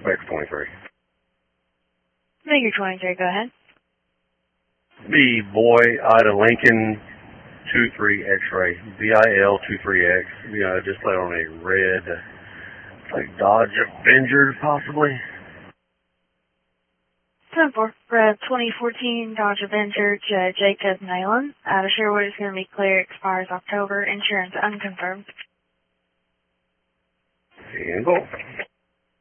Suspect 23. Maker 23, go ahead. B, boy, Ida Lincoln 23 X-ray. BIL 23X. Just put on a red, like Dodge Avenger, possibly. 10-4, red 2014 Dodge Avenger to Jacob Nayland. Out of Sherwood is going to be clear, expires October, insurance unconfirmed. And go.